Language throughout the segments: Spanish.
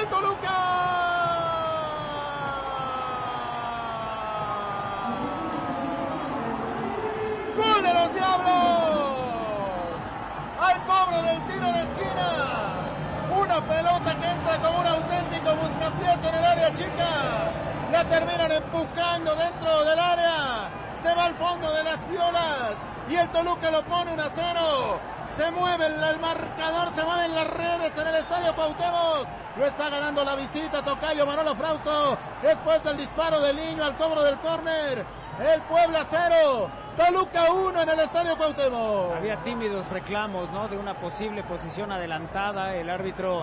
Toluca. ¡Gol de los Diablos! Al cobro del tiro de esquina. Una pelota que entra como un auténtico buscapiés en el área chica. La terminan empujando dentro del área. Se va al fondo de las violas. Y el Toluca lo pone 1-0. Se mueve el marcador, se mueven las redes en el Estadio Cuauhtémoc. Lo está ganando la visita tocayo Manolo Frausto. Después del disparo del Niño al cobro del córner. El Puebla 0, Toluca 1 en el Estadio Cuauhtémoc. Había tímidos reclamos, ¿no?, de una posible posición adelantada. El árbitro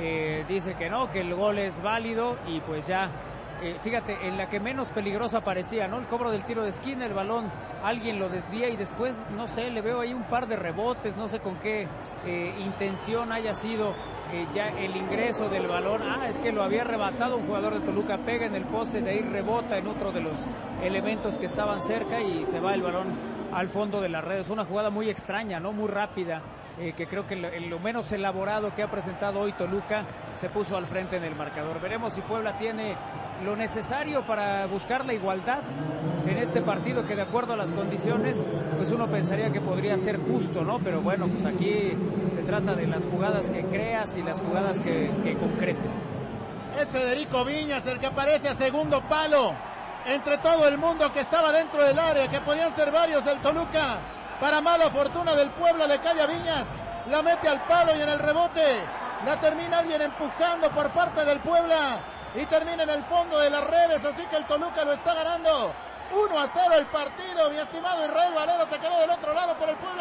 dice que no, que el gol es válido y pues ya. Fíjate, en la que menos peligrosa parecía, ¿no? El cobro del tiro de esquina, el balón, alguien lo desvía y después, no sé, le veo ahí un par de rebotes, no sé con qué intención haya sido ya el ingreso del balón. Es que lo había arrebatado un jugador de Toluca, pega en el poste, de ahí rebota en otro de los elementos que estaban cerca y se va el balón al fondo de las redes. Una jugada muy extraña, ¿no? Muy rápida. Que creo que lo menos elaborado que ha presentado hoy Toluca se puso al frente en el marcador. Veremos si Puebla tiene lo necesario para buscar la igualdad en este partido, que de acuerdo a las condiciones pues uno pensaría que podría ser justo, ¿no? Pero bueno, pues aquí se trata de las jugadas que creas y las jugadas que concretes. Es Federico Viñas el que aparece a segundo palo entre todo el mundo que estaba dentro del área, que podían ser varios del Toluca. Para mala fortuna del Puebla le cae a Viñas, la mete al palo y en el rebote la termina alguien empujando por parte del Puebla y termina en el fondo de las redes, así que el Toluca lo está ganando 1-0 el partido. Mi estimado Israel Valero, te quedó del otro lado, pero el Puebla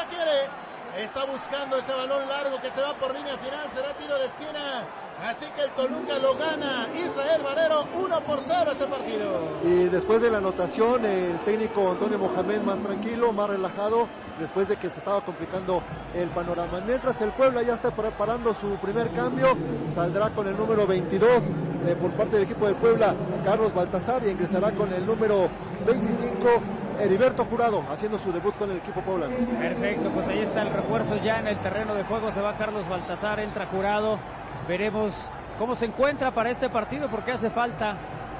está buscando ese balón largo que se va por línea final, será tiro de esquina. Así que el Toluca lo gana Israel Valero 1-0 este partido. Y después de la anotación, el técnico Antonio Mohamed más tranquilo, más relajado, después de que se estaba complicando el panorama. Mientras el Puebla ya está preparando su primer cambio, saldrá con el número 22 por parte del equipo del Puebla, Carlos Baltazar, y ingresará con el número 25, Heriberto Jurado, haciendo su debut con el equipo poblano. Perfecto, pues ahí está el refuerzo ya en el terreno de juego. Se va Carlos Baltazar, entra Jurado. Veremos cómo se encuentra para este partido, porque hace falta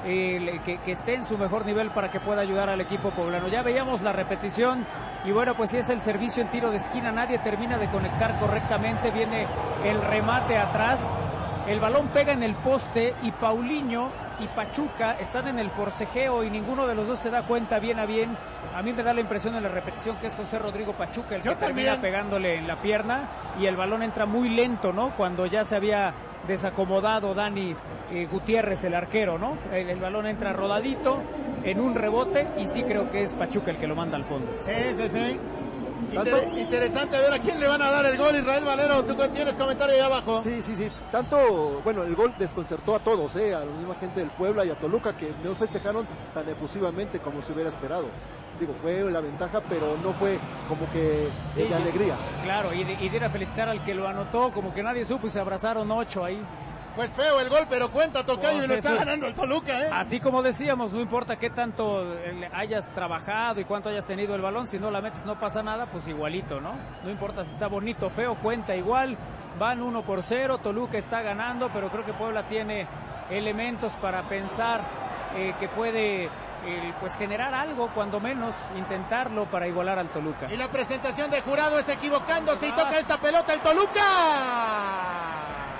que esté en su mejor nivel para que pueda ayudar al equipo poblano. Ya veíamos la repetición y bueno, pues si es el servicio en tiro de esquina, nadie termina de conectar correctamente. Viene el remate atrás, el balón pega en el poste y Paulinho y Pachuca están en el forcejeo y ninguno de los dos se da cuenta bien a bien. A mí me da la impresión en la repetición que es José Rodrigo Pachuca el que termina pegándole en la pierna y el balón entra muy lento, ¿no? Cuando ya se había desacomodado Dani Gutiérrez, el arquero, ¿no? El balón entra rodadito en un rebote y sí creo que es Pachuca el que lo manda al fondo. Sí. Interesante ver a quién le van a dar el gol. Israel Valero, tú tienes comentario ahí abajo. Sí. Tanto, bueno, el gol desconcertó a todos, a la misma gente del Puebla y a Toluca, que no festejaron tan efusivamente como se hubiera esperado. Digo, fue la ventaja, pero no fue como que de alegría. Claro, y de ir a felicitar al que lo anotó, como que nadie supo y se abrazaron 8 ahí. Pues feo el gol, pero cuenta tocayo, y lo está ganando el Toluca, Así como decíamos, no importa qué tanto hayas trabajado y cuánto hayas tenido el balón, si no la metes no pasa nada, pues igualito, ¿no? No importa si está bonito o feo, cuenta igual. Van 1-0, Toluca está ganando, pero creo que Puebla tiene elementos para pensar que puede pues generar algo, cuando menos intentarlo para igualar al Toluca. Y la presentación de Jurado es equivocándose y toca esta pelota el Toluca.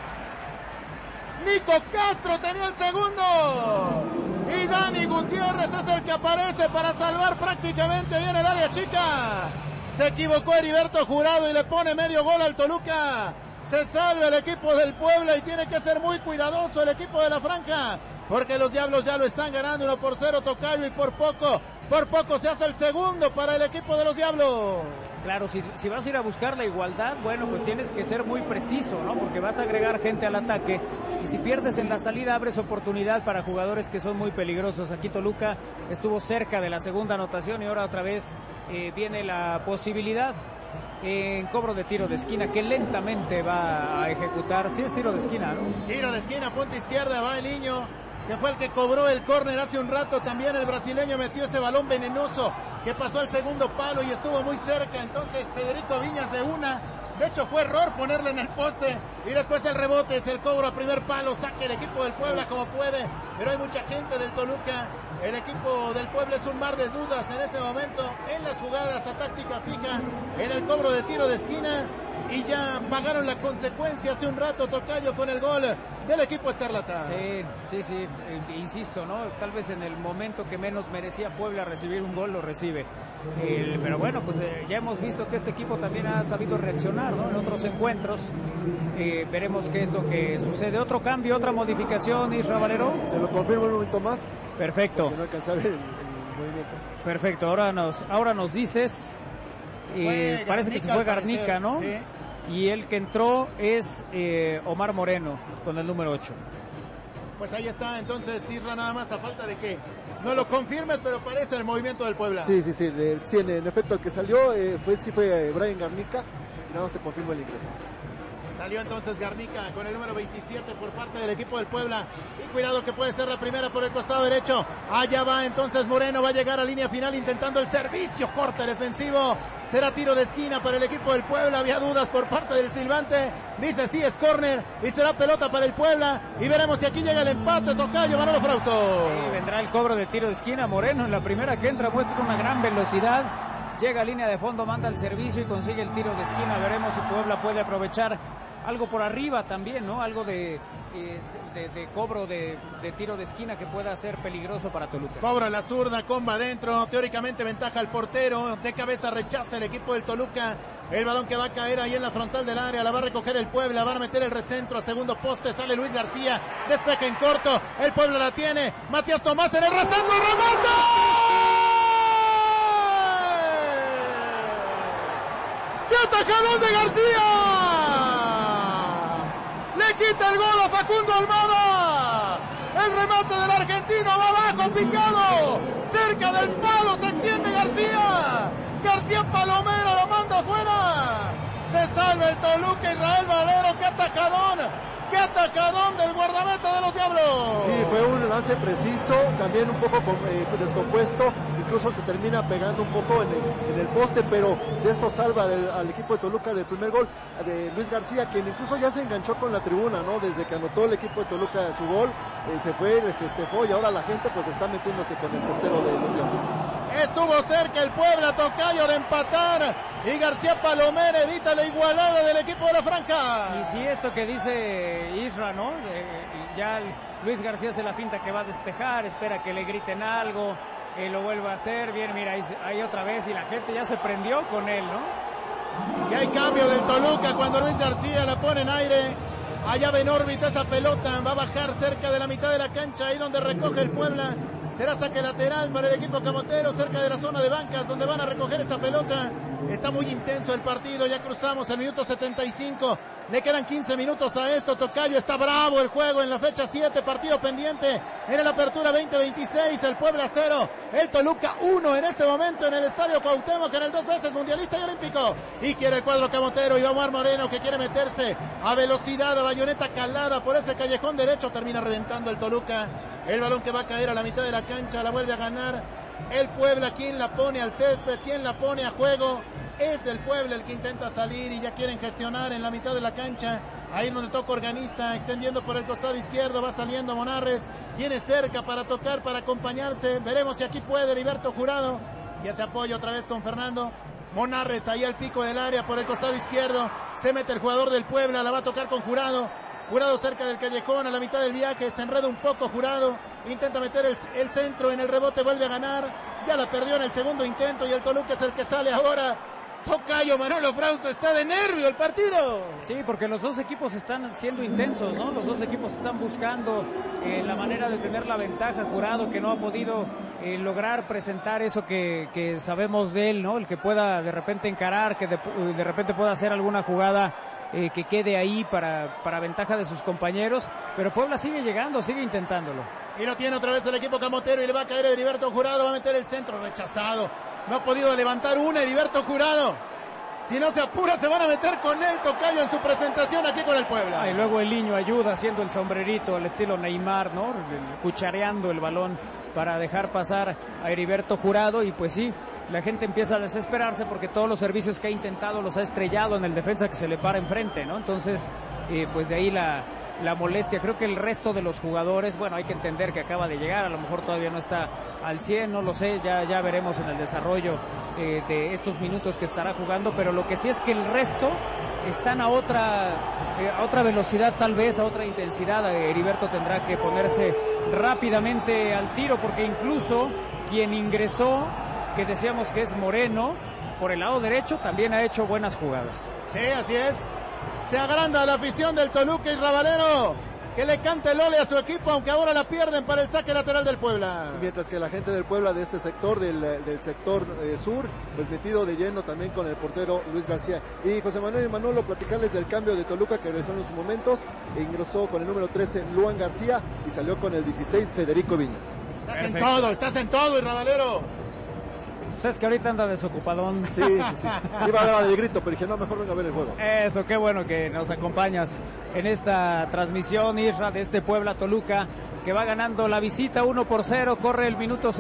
Nico Castro tenía el segundo y Dani Gutiérrez es el que aparece para salvar prácticamente ahí en el área chica. Se equivocó Heriberto Jurado y le pone medio gol al Toluca. Se salva el equipo del Puebla y tiene que ser muy cuidadoso el equipo de la franja, porque los Diablos ya lo están ganando 1-0 tocayo, y por poco se hace el segundo para el equipo de los Diablos. Claro, si vas a ir a buscar la igualdad, bueno, pues tienes que ser muy preciso, ¿no? Porque vas a agregar gente al ataque y si pierdes en la salida abres oportunidad para jugadores que son muy peligrosos. Aquí Toluca estuvo cerca de la segunda anotación y ahora otra vez viene la posibilidad en cobro de tiro de esquina que lentamente va a ejecutar. Sí es tiro de esquina, ¿no? Tiro de esquina, punta izquierda, va el Niño, que fue el que cobró el córner hace un rato. También el brasileño metió ese balón venenoso que pasó al segundo palo y estuvo muy cerca. Entonces Federico Viñas de una De hecho, fue error ponerle en el poste. Y después el rebote, es el cobro a primer palo. Saque el equipo del Puebla como puede. Pero hay mucha gente del Toluca. El equipo del Puebla es un mar de dudas en ese momento. En las jugadas a táctica fija. En el cobro de tiro de esquina. Y ya pagaron la consecuencia hace un rato, Tocayo, con el gol del equipo escarlata. Sí, insisto, ¿no? Tal vez en el momento que menos merecía Puebla recibir un gol, lo recibe. Pero bueno, pues ya hemos visto que este equipo también ha sabido reaccionar, ¿no? En otros encuentros. Veremos qué es lo que sucede. Otro cambio, otra modificación, Isra Valero. Te lo confirmo un momento más. Perfecto. No alcanzar el movimiento. Perfecto, ahora nos dices. Parece que se fue Garnica, ¿no? Sí. Y el que entró es Omar Moreno con el número 8. Pues ahí está, entonces Isra, nada más a falta de que no lo confirmes, pero parece el movimiento del Puebla. Sí, en efecto el que salió fue Brian Garnica, y nada más te confirmo el ingreso. Salió entonces Garnica con el número 27 por parte del equipo del Puebla. Y cuidado que puede ser la primera por el costado derecho. Allá va entonces Moreno, va a llegar a línea final intentando el servicio, corte defensivo. Será tiro de esquina para el equipo del Puebla. Había dudas por parte del silbante. Dice sí, es córner y será pelota para el Puebla. Y veremos si aquí llega el empate. Tocayo, Manolo Frausto. Sí, vendrá el cobro de tiro de esquina. Moreno en la primera que entra muestra una gran velocidad. Llega a línea de fondo, manda el servicio y consigue el tiro de esquina. Veremos si Puebla puede aprovechar algo por arriba también, ¿no? Algo de cobro de tiro de esquina que pueda ser peligroso para Toluca. Cobra la zurda, comba adentro, teóricamente ventaja al portero, de cabeza rechaza el equipo del Toluca. El balón que va a caer ahí en la frontal del área, la va a recoger el Puebla, va a meter el recentro a segundo poste, sale Luis García, despeja en corto, el Puebla la tiene, Matías Tomás en el recentro y remata. ¡Qué atajadón de García! Le quita el gol a Facundo Almada. El remate del argentino va abajo, picado. Cerca del palo se extiende García. García Palomero lo manda afuera. Se salva el Toluca, Israel Valero. ¡Qué atajadón! ¡Qué atacadón del guardameta de los Diablos! Sí, fue un lance preciso, también un poco descompuesto, incluso se termina pegando un poco en el poste, pero de esto salva al equipo de Toluca del primer gol de Luis García, quien incluso ya se enganchó con la tribuna, ¿no? Desde que anotó el equipo de Toluca su gol, se fue, festejó y ahora la gente pues está metiéndose con el portero de los Diablos. Estuvo cerca el Puebla, Tocayo, de empatar y García Palomero evita la igualada del equipo de la Franja. Y si esto que dice Isra, ¿no? Ya Luis García se la finta que va a despejar, espera que le griten algo, lo vuelve a hacer, bien, mira, ahí otra vez y la gente ya se prendió con él, ¿no? Y hay cambio del Toluca cuando Luis García la pone en aire. Allá va en órbita esa pelota, va a bajar cerca de la mitad de la cancha, ahí donde recoge el Puebla. Será saque lateral para el equipo camotero, cerca de la zona de bancas, donde van a recoger esa pelota. Está muy intenso el partido, ya cruzamos el minuto 75. Le quedan 15 minutos a esto, Tocayo. Está bravo el juego en la fecha 7, partido pendiente en la apertura 2026. El Puebla 0, el Toluca 1 en este momento en el Estadio Cuauhtémoc, en el 2 veces mundialista y olímpico. Y quiere el cuadro camotero, y va Omar Moreno, que quiere meterse a velocidad, a bayoneta calada por ese callejón derecho. Termina reventando el Toluca. El balón que va a caer a la mitad de la cancha, la vuelve a ganar el Puebla. ¿Quién la pone al césped? ¿Quién la pone a juego? Es el Puebla el que intenta salir y ya quieren gestionar en la mitad de la cancha. Ahí donde toca Organista, extendiendo por el costado izquierdo, va saliendo Monarres. Tiene cerca para tocar, para acompañarse. Veremos si aquí puede Heriberto Jurado. Ya se apoya otra vez con Fernando. Monarres ahí al pico del área por el costado izquierdo. Se mete el jugador del Puebla, la va a tocar con Jurado. Jurado cerca del callejón, a la mitad del viaje, se enreda un poco Jurado, intenta meter el centro, en el rebote vuelve a ganar, ya la perdió en el segundo intento y el Toluca es el que sale ahora. Tocayo, Manolo Frausto, está de nervio el partido. Sí, porque los dos equipos están siendo intensos, ¿no? Los dos equipos están buscando la manera de tener la ventaja. Jurado que no ha podido lograr presentar eso que sabemos de él, ¿no? El que pueda de repente encarar, que de repente pueda hacer alguna jugada que quede ahí para ventaja de sus compañeros, pero Puebla sigue llegando, sigue intentándolo. Y lo tiene otra vez el equipo camotero y le va a caer Heriberto Jurado, va a meter el centro rechazado. No ha podido levantar una Heriberto Jurado. Si no se apura, se van a meter con él, tocayo, en su presentación aquí con el Puebla. Y luego el niño ayuda haciendo el sombrerito al estilo Neymar, ¿no? Cuchareando el balón para dejar pasar a Heriberto Jurado. Y pues sí, la gente empieza a desesperarse porque todos los servicios que ha intentado los ha estrellado en el defensa que se le para enfrente, ¿no? Entonces, pues de ahí la molestia. Creo que el resto de los jugadores, bueno, hay que entender que acaba de llegar, a lo mejor todavía no está al 100, no lo sé, ya veremos en el desarrollo de estos minutos que estará jugando, pero lo que sí es que el resto están a otra velocidad, tal vez a otra intensidad. Heriberto tendrá que ponerse rápidamente al tiro, porque incluso quien ingresó, que decíamos que es Moreno, por el lado derecho también ha hecho buenas jugadas. Sí, así es. Se agranda la afición del Toluca y Rabalero, que le canta el ole a su equipo, aunque ahora la pierden para el saque lateral del Puebla. Mientras que la gente del Puebla de este sector, del sector sur, pues metido de lleno también con el portero Luis García. Y José Manuel y Manolo, platicarles del cambio de Toluca que regresó en los momentos, e ingresó con el número 13 Luan García y salió con el 16 Federico Viñas. Estás en todo, y Rabalero. Sabes que ahorita anda desocupadón. Sí. Iba a dar el grito, pero dije, no, mejor venga a ver el juego. Eso, qué bueno que nos acompañas en esta transmisión, Isra, de este Puebla Toluca, que va ganando la visita 1-0, corre el minuto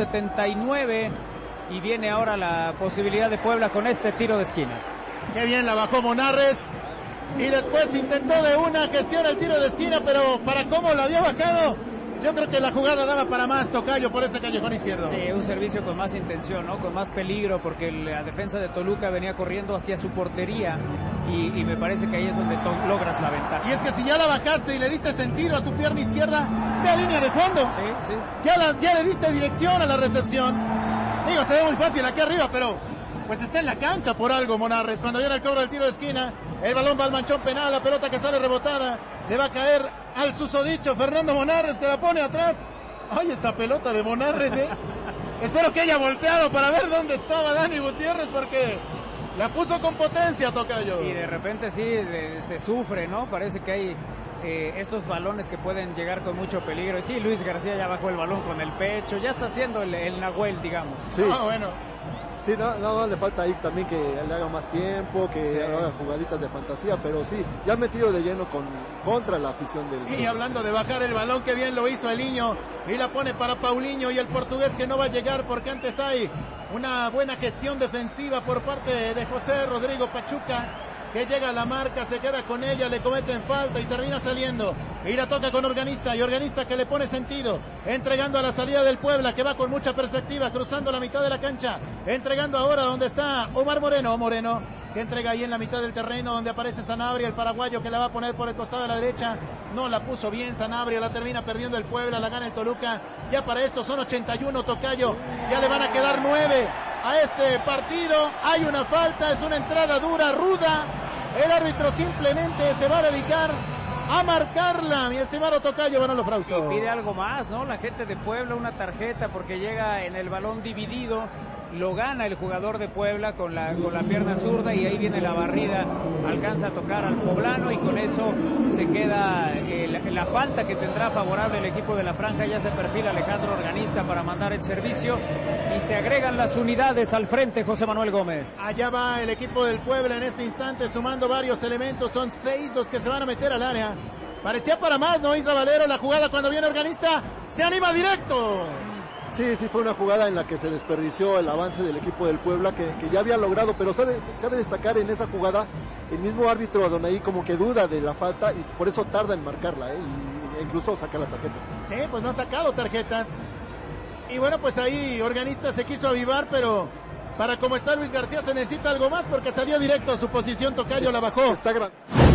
79 y viene ahora la posibilidad de Puebla con este tiro de esquina. Qué bien la bajó Monarres y después intentó de una gestión el tiro de esquina, pero para cómo la había bajado, yo creo que la jugada daba para más, tocayo, por ese callejón izquierdo. Sí, un servicio con más intención, ¿no? Con más peligro, porque la defensa de Toluca venía corriendo hacia su portería y me parece que ahí es donde logras la ventaja. Y es que si ya la bajaste y le diste sentido a tu pierna izquierda, ve a línea de fondo. Sí. Ya le diste dirección a la recepción. Digo, se ve muy fácil aquí arriba, pero pues está en la cancha por algo Monarres. Cuando viene el cobro del tiro de esquina, el balón va al manchón penal, la pelota que sale rebotada, le va a caer al susodicho Fernando Monarres, que la pone atrás. Ay, esa pelota de Monarres, Espero que haya volteado para ver dónde estaba Dani Gutiérrez, porque la puso con potencia, tocayo. Y de repente sí, se sufre, ¿no? Parece que hay estos balones que pueden llegar con mucho peligro. Y sí, Luis García ya bajó el balón con el pecho, ya está haciendo el Nahuel, digamos. Sí. Bueno. Sí, nada más le falta ahí también que le haga más tiempo, que haga jugaditas de fantasía, pero sí, ya metido de lleno contra la afición del... Y hablando de bajar el balón, que bien lo hizo el niño, y la pone para Paulinho y el portugués, que no va a llegar porque antes hay una buena gestión defensiva por parte de José Rodrigo Pachuca, que llega a la marca, se queda con ella, le cometen falta y termina saliendo. Y la toca con Organista, y Organista que le pone sentido, entregando a la salida del Puebla, que va con mucha perspectiva, cruzando la mitad de la cancha, entregando ahora donde está Omar Moreno, que entrega ahí en la mitad del terreno, donde aparece Sanabria, el paraguayo, que la va a poner por el costado de la derecha. No la puso bien Sanabria, la termina perdiendo el Puebla, la gana el Toluca. Ya para esto son 81, tocayo, ya le van a quedar 9 a este partido. Hay una falta, es una entrada dura, ruda. El árbitro simplemente se va a dedicar a marcarla, mi estimado tocayo Manolo Frausto. Y pide algo más, ¿no? La gente de Puebla, una tarjeta, porque llega en el balón dividido, lo gana el jugador de Puebla con la pierna zurda, y ahí viene la barrida, alcanza a tocar al poblano, y con eso se queda la falta que tendrá favorable el equipo de la franja. Ya se perfila Alejandro Organista para mandar el servicio, y se agregan las unidades al frente, José Manuel Gómez. Allá va el equipo del Puebla en este instante, sumando varios elementos, son 6 los que se van a meter al área. Parecía para más, ¿no, Isra Valero? La jugada cuando viene Organista, se anima directo. Sí, fue una jugada en la que se desperdició el avance del equipo del Puebla, que ya había logrado, pero sabe destacar en esa jugada el mismo árbitro, donde ahí como que duda de la falta, y por eso tarda en marcarla, e incluso saca la tarjeta. Sí, pues no ha sacado tarjetas. Y bueno, pues ahí Organista se quiso avivar, pero para como está Luis García se necesita algo más, porque salió directo a su posición, tocayo, la bajó. Está grande.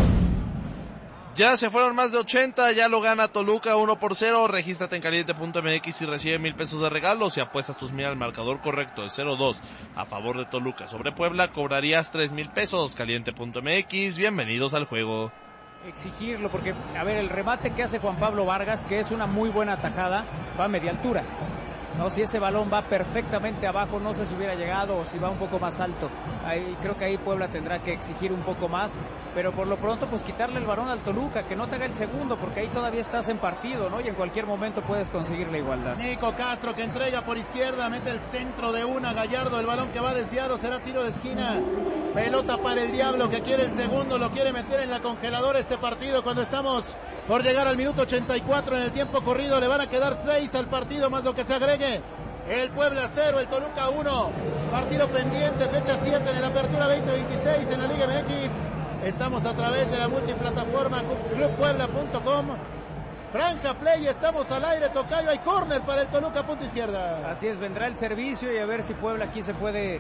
Ya se fueron más de 80, ya lo gana Toluca 1-0, regístrate en caliente.mx y recibe 1,000 pesos de regalo. Si apuestas tus mil al marcador correcto de 0-2 a favor de Toluca sobre Puebla, cobrarías 3,000 pesos. Caliente.mx, bienvenidos al juego. Exigirlo, porque, a ver, el remate que hace Juan Pablo Vargas, que es una muy buena tajada, va a media altura. No, si ese balón va perfectamente abajo, no sé si hubiera llegado o si va un poco más alto. Creo que ahí Puebla tendrá que exigir un poco más, pero por lo pronto pues quitarle el balón al Toluca, que no te haga el segundo, porque ahí todavía estás en partido, ¿no? Y en cualquier momento puedes conseguir la igualdad. Nico Castro, que entrega por izquierda, mete el centro de una, Gallardo, el balón que va desviado, será tiro de esquina. Pelota para el Diablo, que quiere el segundo, lo quiere meter en la congeladora este partido cuando estamos por llegar al minuto 84 en el tiempo corrido. Le van a quedar 6 al partido más lo que se agregue. El Puebla 0, el Toluca 1. Partido pendiente, fecha 7 en el Apertura 2026 en la Liga MX. Estamos a través de la multiplataforma clubpuebla.com. Franja Play, estamos al aire, tocayo, hay córner para el Toluca, punta izquierda. Así es, vendrá el servicio y a ver si Puebla aquí se puede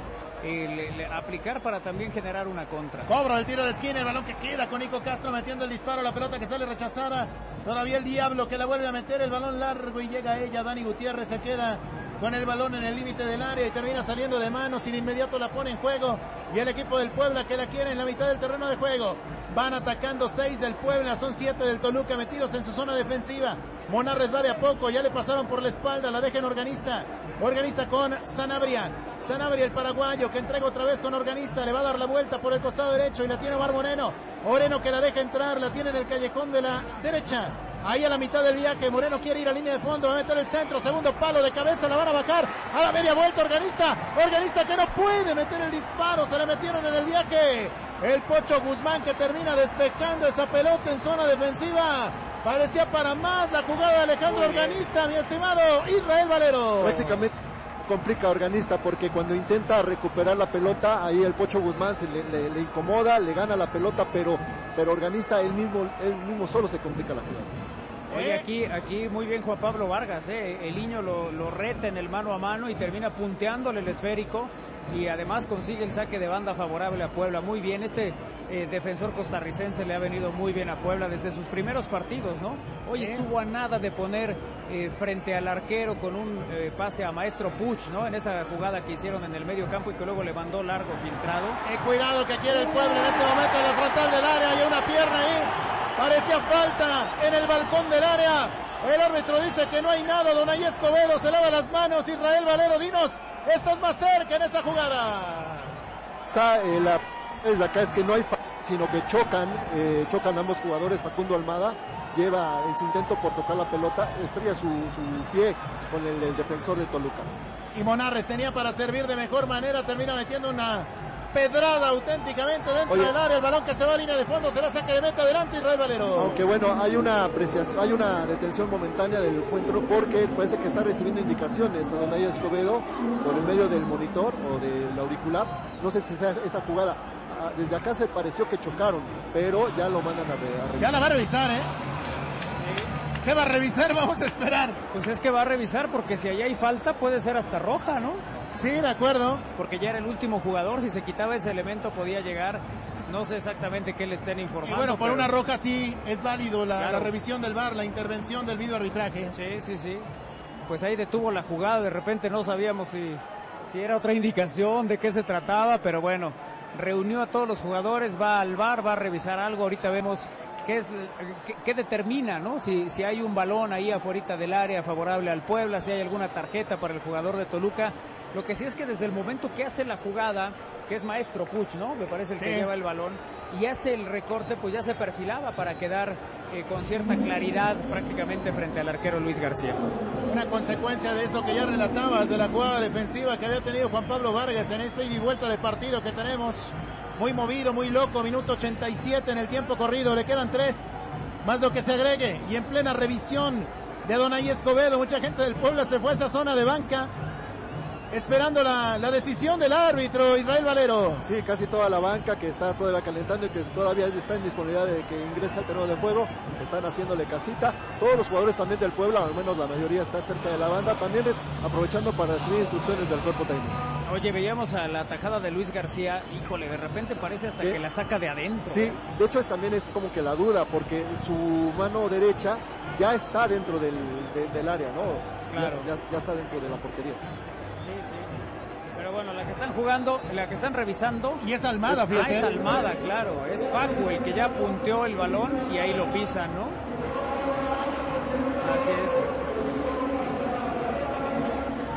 aplicar para también generar una contra. Cobra el tiro de esquina, el balón que queda con Nico Castro metiendo el disparo, la pelota que sale rechazada. Todavía el Diablo que la vuelve a meter, el balón largo y llega a ella. Dani Gutiérrez se queda con el balón en el límite del área y termina saliendo de manos y de inmediato la pone en juego. Y el equipo del Puebla que la quiere en la mitad del terreno de juego. Van atacando 6 del Puebla, son 7 del Toluca metidos en su zona defensiva. Monarres va de a poco, ya le pasaron por la espalda, la deja en Organista. Organista con Sanabria. Sanabria el paraguayo que entrega otra vez con Organista, le va a dar la vuelta por el costado derecho y la tiene Omar Moreno. Moreno que la deja entrar, la tiene en el callejón de la derecha. Ahí a la mitad del viaje, Moreno quiere ir a línea de fondo, va a meter el centro, segundo palo de cabeza, la van a bajar, a la media vuelta Organista que no puede meter el disparo, se la metieron en el viaje. El Pocho Guzmán que termina despejando esa pelota en zona defensiva. Parecía para más la jugada de Alejandro Organista, mi estimado Israel Valero. Prácticamente complica a Organista porque cuando intenta recuperar la pelota, ahí el Pocho Guzmán le incomoda, le gana la pelota, pero Organista él mismo solo se complica la jugada. Oye, aquí muy bien Juan Pablo Vargas, el niño lo reta en el mano a mano y termina punteándole el esférico y además consigue el saque de banda favorable a Puebla. Muy bien, defensor costarricense le ha venido muy bien a Puebla desde sus primeros partidos, ¿no? Hoy estuvo a nada de poner frente al arquero con un pase a Maestro Puch, ¿no? En esa jugada que hicieron en el medio campo y que luego le mandó largo filtrado. Cuidado que quiere el Puebla en este momento en la frontal del área, hay una pierna ahí. Parecía falta en el balcón del área. El árbitro dice que no hay nada. Donay Escobedo se lava las manos. Israel Valero, dinos, estás más cerca en esa jugada. Acá es que no hay falta, sino que chocan ambos jugadores. Facundo Almada lleva en su intento por tocar la pelota, estrella su pie con el defensor de Toluca. Y Monarres tenía para servir de mejor manera, termina metiendo una pedrada auténticamente dentro del área, el balón que se va a línea de fondo, será saque de meta adelante Israel Valero. Aunque bueno, hay una apreciación, hay una detención momentánea del encuentro porque parece que está recibiendo indicaciones a Donay Escobedo por el medio del monitor o del auricular, no sé si sea esa jugada, desde acá se pareció que chocaron, pero ya lo mandan a revisar. Ya la va a revisar, Sí. ¿Qué va a revisar? Vamos a esperar. Pues es que va a revisar porque si allá hay falta puede ser hasta roja, ¿no? Sí, de acuerdo. Porque ya era el último jugador, si se quitaba ese elemento podía llegar, no sé exactamente qué le estén informando. Y bueno, por una roja sí es válido la revisión del VAR, la intervención del videoarbitraje. Sí. Pues ahí detuvo la jugada, de repente no sabíamos si era otra indicación, de qué se trataba, pero bueno, reunió a todos los jugadores, va al VAR, va a revisar algo, ahorita vemos qué determina, ¿no? Si hay un balón ahí afuera del área favorable al Puebla, si hay alguna tarjeta para el jugador de Toluca. Lo que sí es que desde el momento que hace la jugada, que es Maestro Puch, ¿no? Me parece el que lleva el balón, y hace el recorte, pues ya se perfilaba para quedar con cierta claridad prácticamente frente al arquero Luis García. Una consecuencia de eso que ya relatabas, de la jugada defensiva que había tenido Juan Pablo Vargas en esta ida y vuelta de partido que tenemos. Muy movido, muy loco, minuto 87 en el tiempo corrido, le quedan 3, más lo que se agregue, y en plena revisión de Donay Escobedo, mucha gente del Puebla se fue a esa zona de banca, esperando la decisión del árbitro Israel Valero. Sí, casi toda la banca que está todavía calentando y que todavía está en disponibilidad de que ingrese al terreno de juego, están haciéndole casita. Todos los jugadores también del Puebla, al menos la mayoría está cerca de la banda, también es aprovechando para recibir instrucciones del cuerpo técnico. Oye, veíamos a la tajada de Luis García, híjole, de repente parece hasta que la saca de adentro. Sí, de hecho también es como que la duda, porque su mano derecha ya está dentro del área, ¿no? Claro. Ya está dentro de la portería. Sí. Pero bueno, la que están jugando, la que están revisando. Y es Almada, fíjate. Es Almada, claro. Es Facu el que ya punteó el balón y ahí lo pisan, ¿no? Así es.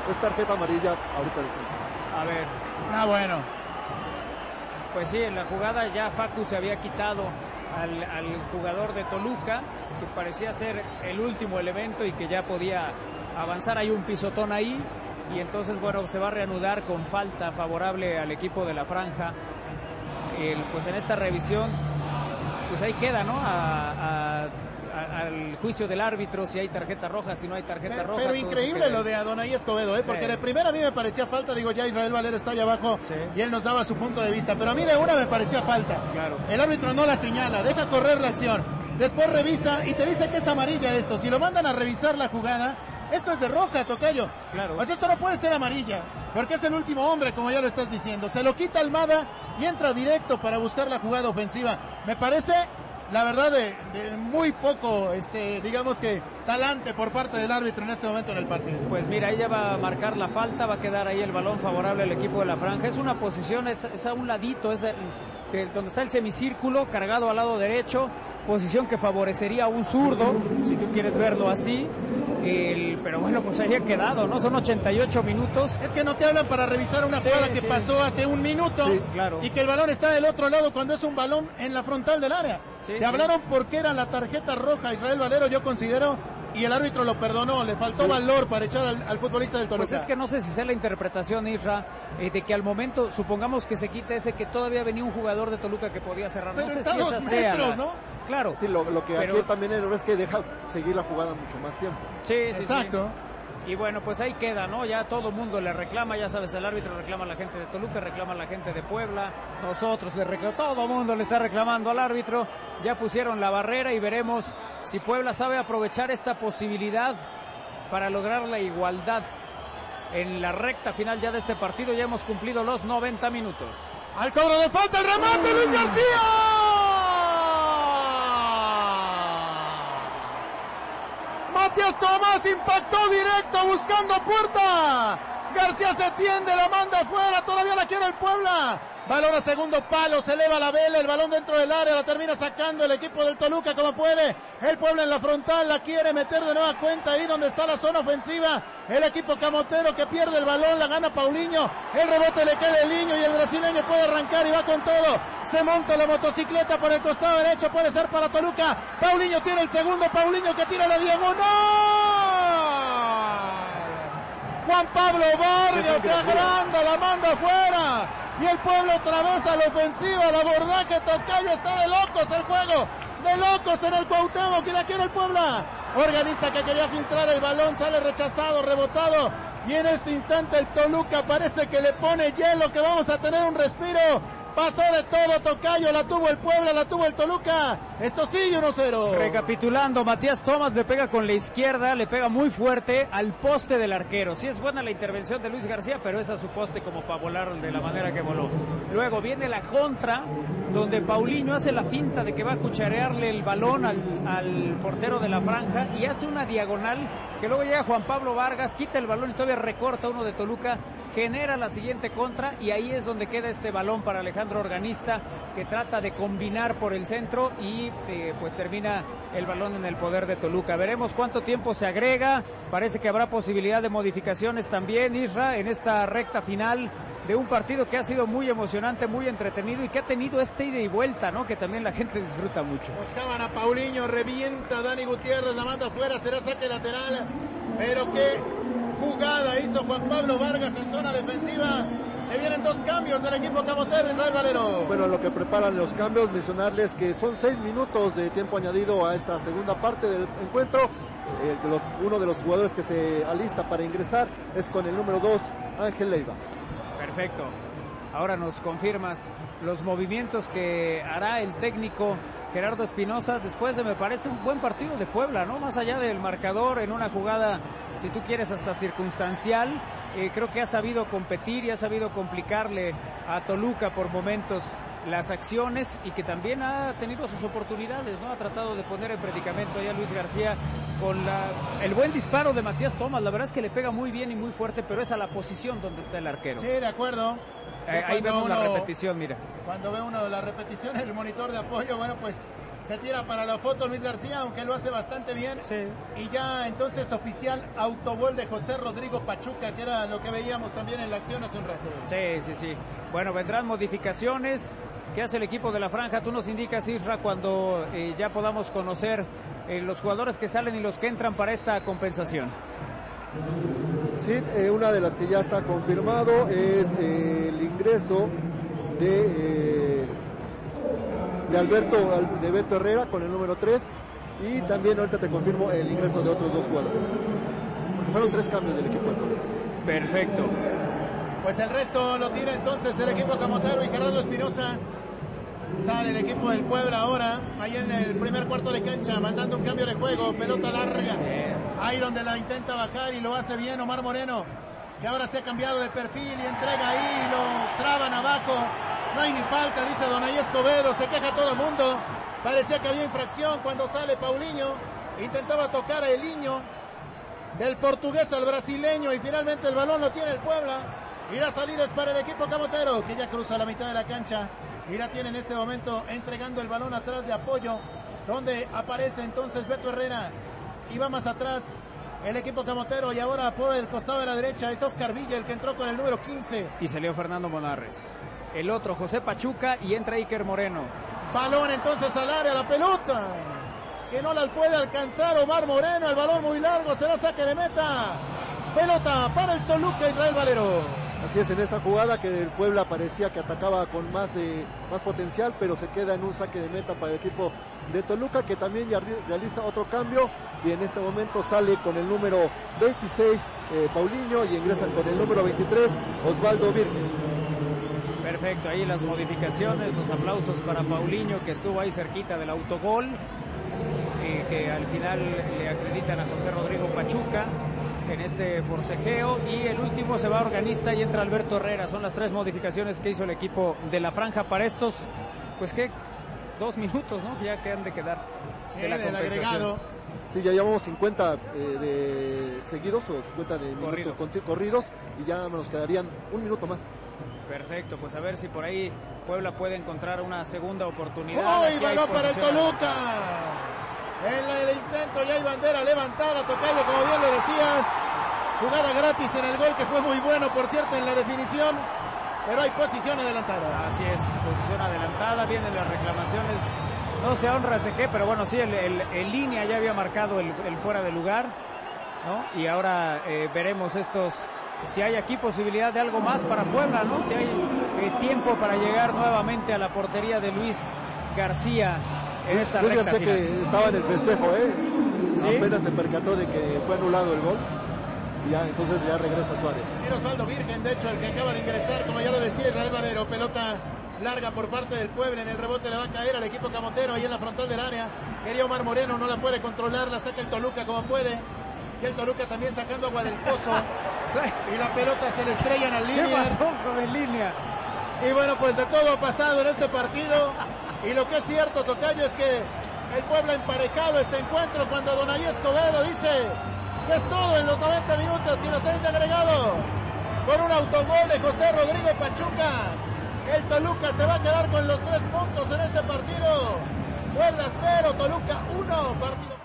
es tarjeta amarilla ahorita de centro. A ver. Bueno. Pues sí, en la jugada ya Facu se había quitado al jugador de Toluca, que parecía ser el último elemento y que ya podía avanzar. Hay un pisotón ahí y entonces, bueno, se va a reanudar con falta favorable al equipo de la Franja. Pues en esta revisión, pues ahí queda, ¿no? Al juicio del árbitro, si hay tarjeta roja, si no hay tarjeta roja. Pero increíble lo de Adonai Escobedo, porque de primera a mí me parecía falta. Digo, ya Israel Valero está allá abajo, sí, y él nos daba su punto de vista, pero a mí de una me parecía falta. Claro. El árbitro no la señala, deja correr la acción, después revisa y te dice que es amarilla esto. Si lo mandan a revisar la jugada, esto es de roja, tocayo. Claro. Pues esto no puede ser amarilla, porque es el último hombre, como ya lo estás diciendo. Se lo quita Almada y entra directo para buscar la jugada ofensiva. Me parece, la verdad, de muy poco, digamos que talante por parte del árbitro en este momento en el partido. Pues mira, ella va a marcar la falta, va a quedar ahí el balón favorable al equipo de la Franja. Es una posición, es a un ladito, es donde está el semicírculo, cargado al lado derecho, posición que favorecería a un zurdo, si tú quieres verlo así. Pero bueno, pues ahí ha quedado, ¿no? Son 88 minutos. Es que no te hablan para revisar una jugada que pasó hace un minuto, claro, y que el balón está del otro lado cuando es un balón en la frontal del área. Te hablaron porque era la tarjeta roja a Israel Valero, yo considero, y el árbitro lo perdonó. Le faltó valor para echar al futbolista del Toluca. Pues es que no sé si sea la interpretación, Isra, de que al momento, supongamos que se quite ese, que todavía venía un jugador de Toluca que podía cerrar. Pero no sé está si a 2 metros, ¿no? Claro. Sí, lo que aquí también es que deja seguir la jugada mucho más tiempo. Sí, exacto. Sí. Y bueno, pues ahí queda, ¿no? Ya todo el mundo le reclama, ya sabes, el árbitro reclama a la gente de Toluca, reclama a la gente de Puebla, nosotros le reclamamos, todo el mundo le está reclamando al árbitro. Ya pusieron la barrera y veremos si Puebla sabe aprovechar esta posibilidad para lograr la igualdad en la recta final ya de este partido. Ya hemos cumplido los 90 minutos. Al cobro de falta, el remate, Luis García. Matías Tomás impactó directo buscando puerta. García se tiende, la manda afuera, todavía la quiere el Puebla. Balón a segundo palo, se eleva la vela, el balón dentro del área, la termina sacando el equipo del Toluca como puede. El Puebla en la frontal, la quiere meter de nueva cuenta ahí donde está la zona ofensiva. El equipo camotero que pierde el balón, la gana Paulinho. El rebote le queda el niño y el brasileño puede arrancar y va con todo. Se monta la motocicleta por el costado derecho, puede ser para Toluca. Paulinho tiene el segundo, Paulinho que tira la diagonal. Juan Pablo Vargas se agranda, la manda afuera. Y el Puebla otra vez a la ofensiva, el abordaje, tocayo, está de locos el juego, de locos en el Cuauhtémoc, que la quiere el Puebla. Organista que quería filtrar el balón, sale rechazado, rebotado, y en este instante el Toluca parece que le pone hielo, que vamos a tener un respiro. Pasó de todo, tocayo, la tuvo el Puebla, la tuvo el Toluca. Esto sigue 1-0. Recapitulando, Matías Tomás le pega con la izquierda, le pega muy fuerte al poste del arquero. Sí es buena la intervención de Luis García, pero es a su poste como para volar de la manera que voló. Luego viene la contra, donde Paulinho hace la finta de que va a cucharearle el balón al portero de la Franja y hace una diagonal, que luego llega Juan Pablo Vargas, quita el balón y todavía recorta uno de Toluca, genera la siguiente contra y ahí es donde queda este balón para Alejandro Organista, que trata de combinar por el centro y pues termina el balón en el poder de Toluca. Veremos cuánto tiempo se agrega, parece que habrá posibilidad de modificaciones también, Isra, en esta recta final de un partido que ha sido muy emocionante, muy entretenido y que ha tenido ida y vuelta, ¿no? Que también la gente disfruta mucho. Buscaban a Paulinho, revienta Dani Gutiérrez, la manda afuera, será saque lateral, pero qué jugada hizo Juan Pablo Vargas en zona defensiva. Se vienen dos cambios del equipo camotero, Israel Valero. Bueno, lo que preparan los cambios, mencionarles que son 6 minutos de tiempo añadido a esta segunda parte del encuentro. Uno de los jugadores que se alista para ingresar es con el número 2, Ángel Leiva. Perfecto. Ahora nos confirmas los movimientos que hará el técnico Gerardo Espinoza después de, me parece, un buen partido de Puebla, ¿no? Más allá del marcador, en una jugada, si tú quieres, hasta circunstancial. Creo que ha sabido competir y ha sabido complicarle a Toluca por momentos las acciones y que también ha tenido sus oportunidades, ¿no? Ha tratado de poner en predicamento allá a Luis García con el buen disparo de Matías Tomás. La verdad es que le pega muy bien y muy fuerte, pero es a la posición donde está el arquero. Sí, de acuerdo. Ahí vemos la repetición, mira. Cuando ve uno la repetición en el monitor de apoyo, bueno, pues se tira para la foto Luis García, aunque lo hace bastante bien. Sí. Y ya entonces oficial autogol de José Rodrigo Pachuca, que era lo que veíamos también en la acción hace un rato. Sí. Bueno, vendrán modificaciones. ¿Qué hace el equipo de la franja? Tú nos indicas, Isra, cuando ya podamos conocer los jugadores que salen y los que entran para esta compensación. Sí, una de las que ya está confirmado es el ingreso de Beto Herrera con el número 3, y también ahorita te confirmo el ingreso de otros 2 jugadores, porque fueron 3 cambios del equipo. Perfecto. Pues el resto lo tira entonces el equipo camotero y Gerardo Espinosa. Sale el equipo del Puebla ahora, ahí en el primer cuarto de cancha, mandando un cambio de juego, pelota larga. Ahí donde la intenta bajar y lo hace bien Omar Moreno, que ahora se ha cambiado de perfil y entrega ahí, lo traban abajo. No hay ni falta, dice Donay Escobedo, se queja todo el mundo. Parecía que había infracción cuando sale Paulinho, intentaba tocar a Elinho, del portugués al brasileño, y finalmente el balón lo tiene el Puebla. Y la salida es para el equipo camotero, que ya cruza la mitad de la cancha y la tiene en este momento entregando el balón atrás de apoyo, donde aparece entonces Beto Herrera y va más atrás el equipo camotero, y ahora por el costado de la derecha es Oscar Villa el que entró con el número 15. Y salió Fernando Monarres. El otro, José Pachuca, y entra Iker Moreno. Balón entonces al área, la pelota que no la puede alcanzar Omar Moreno, el balón muy largo, será saque de meta. Pelota para el Toluca, Israel Valero. Así es, en esta jugada que el Puebla parecía que atacaba con más potencial, pero se queda en un saque de meta para el equipo de Toluca, que también ya realiza otro cambio, y en este momento sale con el número 26 Paulinho, y ingresan con el número 23 Osvaldo Virgen. Perfecto, ahí las modificaciones, los aplausos para Paulinho, que estuvo ahí cerquita del autogol, que al final le acreditan a José Rodrigo Pachuca en este forcejeo, y el último se va a organista y entra Alberto Herrera. Son las 3 modificaciones que hizo el equipo de la franja para estos, pues que 2 minutos, ¿no? Que ya quedan de quedar de la compensación. Sí, ya llevamos 50 seguidos, o 50 de minutos corridos, y ya nos quedarían 1 minuto más. Perfecto, pues a ver si por ahí Puebla puede encontrar una segunda oportunidad. ¡Uy, balón para el Toluca! En el intento ya hay bandera levantada, Tocayo, como bien lo decías. Jugada gratis en el gol, que fue muy bueno, por cierto, en la definición. Pero hay posición adelantada. Así es, posición adelantada, vienen las reclamaciones. No sé a honras de qué, pero bueno, sí, el línea ya había marcado el fuera de lugar, ¿no? Y ahora veremos si hay aquí posibilidad de algo más para Puebla, ¿no? Si hay tiempo para llegar nuevamente a la portería de Luis García en esta recta final. Que estaba en el festejo, ¿Sí? Apenas se percató de que fue anulado el gol, y ya entonces ya regresa Suárez. Era Osvaldo Virgen, de hecho, el que acaba de ingresar, como ya lo decía Israel Valero. Pelota larga por parte del Puebla, en el rebote le va a caer al equipo camotero, ahí en la frontal del área. Quería Omar Moreno, no la puede controlar, la saca el Toluca como puede. Y el Toluca también sacando agua del pozo. Y la pelota se le estrella en la línea. ¿Qué pasó con el línea? Y bueno, pues de todo ha pasado en este partido. Y lo que es cierto, Tocayo, es que el Puebla ha emparejado este encuentro cuando Donay Escobedo dice que es todo en los 90 minutos y los 6 de agregado. Por un autogol de José Rodrigo Pachuca, el Toluca se va a quedar con los 3 puntos en este partido. Puebla 0, Toluca 1, partido.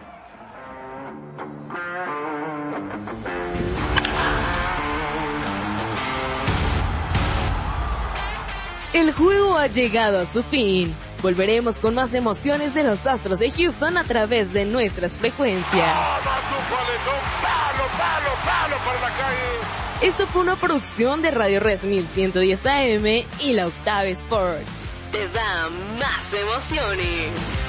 El juego ha llegado a su fin. Volveremos con más emociones de los Astros de Houston a través de nuestras frecuencias. Esto fue una producción de Radio Red 1110 AM y la Octave Sports. Te da más emociones.